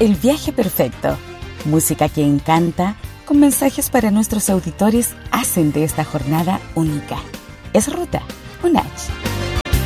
El viaje perfecto. Música que encanta, con mensajes para nuestros auditores, hacen de esta jornada única. Es Ruta, UNACH.